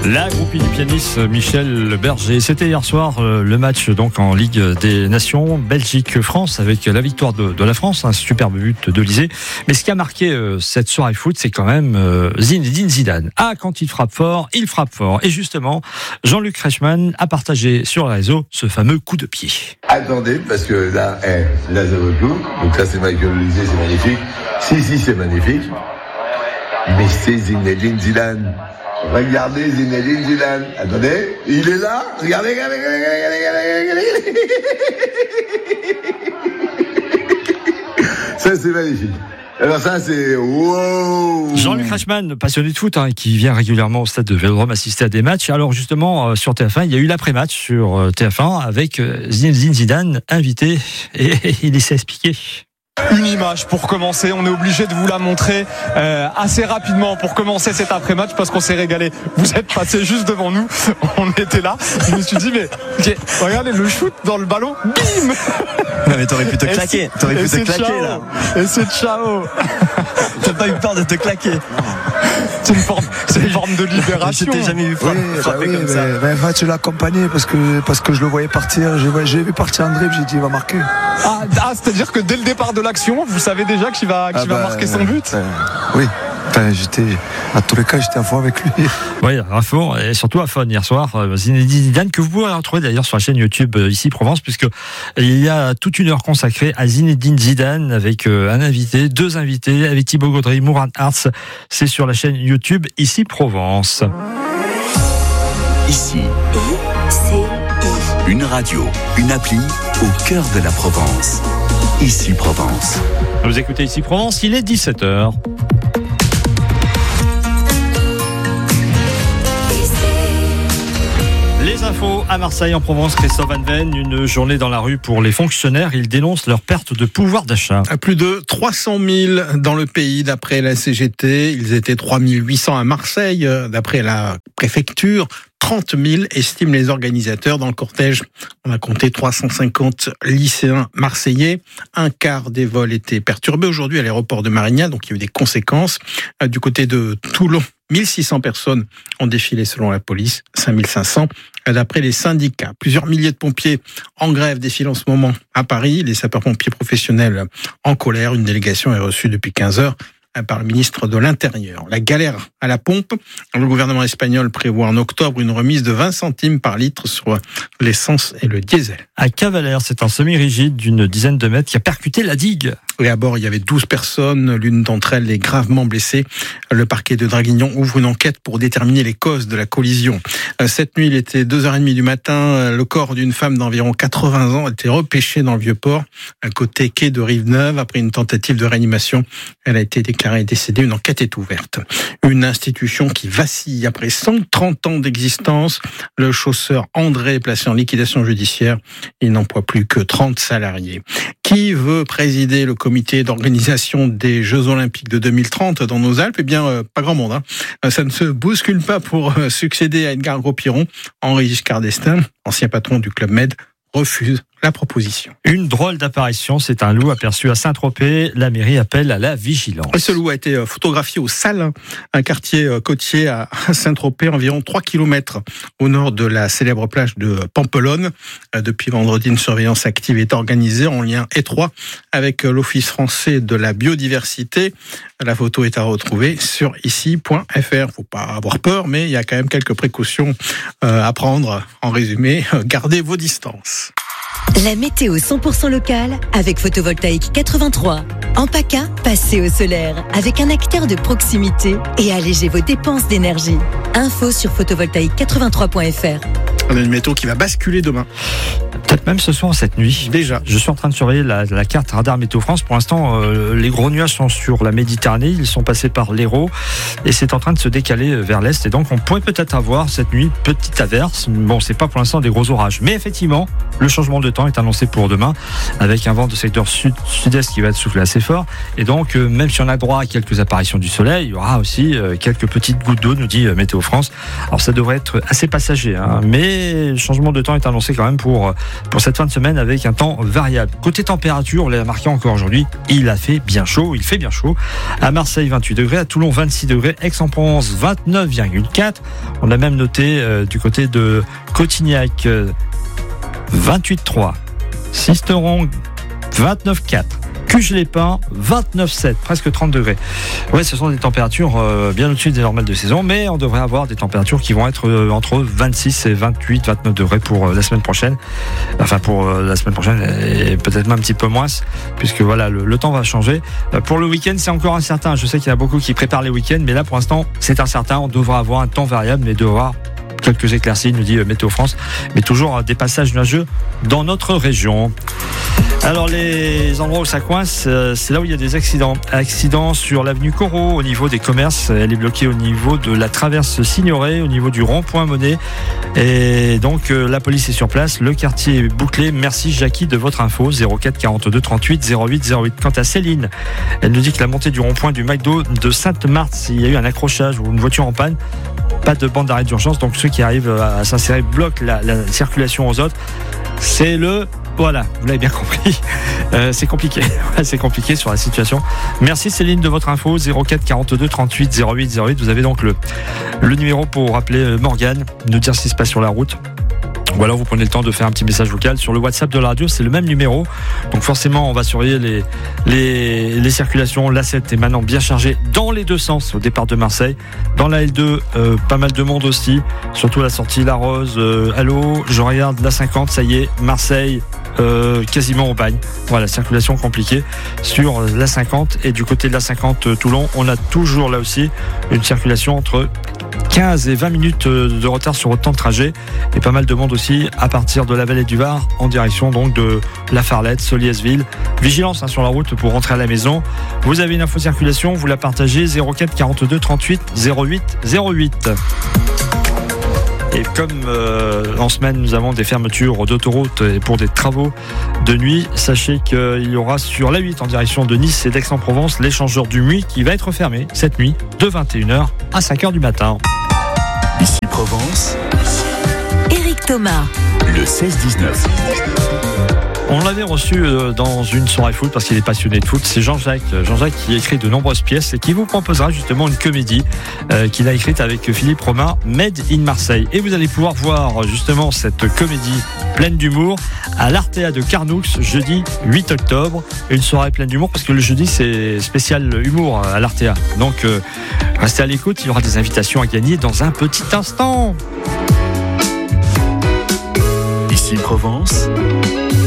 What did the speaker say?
La groupie du pianiste Michel Berger. C'était hier soir le match donc en Ligue des Nations Belgique-France avec la victoire de la France, un superbe but d'Olysée. Mais ce qui a marqué cette soirée foot, c'est quand même Zinedine Zidane. Ah, quand il frappe fort, il frappe fort. Et justement, Jean-Luc Reichmann a partagé sur les réseaux ce fameux coup de pied. Attendez, parce que là ça vaut le coup. Donc là, c'est Michael Olysée, c'est magnifique. Si, c'est magnifique. Mais c'est Zinedine Zidane. Regardez Zinedine Zidane. Attendez, il est là. Regardez. Ça, c'est magnifique. Alors ça, c'est wow. Jean-Luc Reichmann, passionné de foot, qui vient régulièrement au stade de Vélodrome assister à des matchs. Alors justement, sur TF1, il y a eu l'après-match sur TF1 avec Zinedine Zidane invité et il s'est expliqué. Une image pour commencer, on est obligé de vous la montrer assez rapidement pour commencer cet après-match parce qu'on s'est régalé. Vous êtes passé juste devant nous, on était là. Je me suis dit mais regardez le shoot dans le ballon, bim. Non mais t'aurais pu te claquer, là. Et c'est ciao. T'as pas eu peur de te claquer? C'est une forme de libération. Je t'ai jamais vu frapper comme ça. Tu l'as accompagné parce que je le voyais partir. J'ai vu partir André, j'ai dit il va marquer. C'est-à-dire que dès le départ de l'action, vous savez déjà qu'il va marquer son but. Oui. À tous les cas, j'étais à fond avec lui. Oui, à fond, et surtout à fond hier soir. Zinedine Zidane, que vous pouvez retrouver d'ailleurs sur la chaîne YouTube Ici Provence, puisque il y a toute une heure consacrée à Zinedine Zidane avec deux invités, avec Thibaut Gaudry, Mourad Hartz. C'est sur la chaîne YouTube Ici Provence. Ici, une radio, une appli au cœur de la Provence. Ici Provence. Vous écoutez Ici Provence, il est 17h. Les infos à Marseille, en Provence, Christophe Van Ven, une journée dans la rue pour les fonctionnaires. Ils dénoncent leur perte de pouvoir d'achat. Plus de 300 000 dans le pays, d'après la CGT. Ils étaient 3 800 à Marseille, d'après la préfecture. 30 000 estiment les organisateurs. Dans le cortège, on a compté 350 lycéens marseillais. Un quart des vols étaient perturbés aujourd'hui à l'aéroport de Marignane, donc il y a eu des conséquences. Du côté de Toulon, 1600 personnes ont défilé selon la police, 5500 d'après les syndicats. Plusieurs milliers de pompiers en grève défilent en ce moment à Paris. Les sapeurs-pompiers professionnels en colère. Une délégation est reçue depuis 15 heures par le ministre de l'Intérieur. La galère à la pompe. Le gouvernement espagnol prévoit en octobre une remise de 20 centimes par litre sur l'essence et le diesel. À Cavalère, c'est un semi-rigide d'une dizaine de mètres qui a percuté la digue. Et à bord, il y avait 12 personnes. L'une d'entre elles est gravement blessée. Le parquet de Draguignan ouvre une enquête pour déterminer les causes de la collision. Cette nuit, il était 2h30 du matin. Le corps d'une femme d'environ 80 ans a été repêché dans le Vieux-Port, à côté quai de Rive-Neuve. Après une tentative de réanimation, elle a été déclarée décédée. Une enquête est ouverte. Une institution qui vacille après 130 ans d'existence. Le chausseur André est placé en liquidation judiciaire. Il n'emploie plus que 30 salariés. Qui veut présider le comité d'organisation des Jeux Olympiques de 2030 dans nos Alpes? Eh bien, pas grand monde. Ça ne se bouscule pas pour succéder à Edgar Gros-Piron. Henri Giscard d'Estaing, ancien patron du Club Med, refuse la proposition. Une drôle d'apparition, c'est un loup aperçu à Saint-Tropez. La mairie appelle à la vigilance. Ce loup a été photographié au Salles, un quartier côtier à Saint-Tropez, environ 3 km au nord de la célèbre plage de Pampelonne. Depuis vendredi, une surveillance active est organisée en lien étroit avec l'Office français de la biodiversité. La photo est à retrouver sur ici.fr. Faut pas avoir peur, mais il y a quand même quelques précautions à prendre. En résumé, gardez vos distances. La météo 100% locale avec Photovoltaïque 83. En PACA, passez au solaire avec un acteur de proximité et allégez vos dépenses d'énergie. Info sur photovoltaïque83.fr. On a une météo qui va basculer demain. Peut-être même ce soir, cette nuit. Déjà. Je suis en train de surveiller la carte Radar Météo France. Pour l'instant, les gros nuages sont sur la Méditerranée. Ils sont passés par l'Hérault et c'est en train de se décaler vers l'Est. Et donc, on pourrait peut-être avoir cette nuit petite averse. Bon, c'est pas pour l'instant des gros orages. Mais effectivement, le changement de temps est annoncé pour demain avec un vent de secteur sud-sud-est qui va être soufflé assez fort. Et donc, même si on a droit à quelques apparitions du soleil, il y aura aussi quelques petites gouttes d'eau, nous dit Météo France. Alors, ça devrait être assez passager, mais mais le changement de temps est annoncé quand même pour cette fin de semaine avec un temps variable. Côté température, on l'a marqué encore aujourd'hui, il fait bien chaud. À Marseille, 28 degrés, à Toulon, 26 degrés, Aix-en-Provence, 29,4. On a même noté du côté de Cotignac, 28,3. Sisteron, 29,4. Cuges-les-Pins, 29,7, presque 30 degrés. Ouais, ce sont des températures bien au-dessus des normales de saison, mais on devrait avoir des températures qui vont être entre 26 et 28, 29 degrés pour la semaine prochaine. Enfin, pour la semaine prochaine, et peut-être même un petit peu moins, puisque voilà, le temps va changer. Pour le week-end, c'est encore incertain. Je sais qu'il y en a beaucoup qui préparent les week-ends, mais là, pour l'instant, c'est incertain. On devra avoir un temps variable, mais devra quelques éclaircies, nous dit Météo France, mais toujours des passages nuageux dans notre région. Alors les endroits où ça coince, c'est là où il y a des accidents. Accident sur l'avenue Corot au niveau des commerces. Elle est bloquée au niveau de la traverse Signoret, au niveau du rond-point Monet. Et donc la police est sur place. Le quartier est bouclé. Merci Jackie de votre info. 04 42 38 08 08. Quant à Céline, elle nous dit que la montée du rond-point du McDo de Sainte-Marthe, il y a eu un accrochage ou une voiture en panne. Pas de bande d'arrêt d'urgence. Donc ceux qui arrivent à s'insérer bloquent la circulation aux autres. C'est voilà, vous l'avez bien compris, c'est compliqué. C'est compliqué sur la situation. Merci Céline de votre info, 04 42 38 08 08. Vous avez donc le numéro pour appeler Morgane, nous dire ce qui se passe sur la route. Ou alors vous prenez le temps de faire un petit message vocal sur le WhatsApp de la radio, c'est le même numéro. Donc forcément, on va surveiller les circulations. L'A7 est maintenant bien chargée dans les deux sens au départ de Marseille. Dans la L2, pas mal de monde aussi, surtout la sortie La Rose. Allô, je regarde l'A50, ça y est, Marseille. Quasiment au bagne. Voilà, circulation compliquée sur l'A50 et du côté de l'A50 Toulon, on a toujours là aussi une circulation entre 15 et 20 minutes de retard sur votre temps de trajet et pas mal de monde aussi à partir de la vallée du Var en direction donc de La Farlette, Soliesville. Vigilance sur la route pour rentrer à la maison. Vous avez une info circulation, vous la partagez 04 42 38 08 08. Et comme en semaine, nous avons des fermetures d'autoroutes et pour des travaux de nuit, sachez qu'il y aura sur l'A8 en direction de Nice et d'Aix-en-Provence l'échangeur du Muy qui va être fermé cette nuit de 21h à 5h du matin. Ici Provence, Éric Thomas, le 16-19. On l'avait reçu dans une soirée foot parce qu'il est passionné de foot. C'est Jean-Jacques qui écrit de nombreuses pièces et qui vous proposera justement une comédie qu'il a écrite avec Philippe Romain, Made in Marseille. Et vous allez pouvoir voir justement cette comédie pleine d'humour à l'Artea de Carnoux jeudi 8 octobre. Une soirée pleine d'humour parce que le jeudi c'est spécial humour à l'Artea. Donc restez à l'écoute, il y aura des invitations à gagner dans un petit instant. Ici Provence,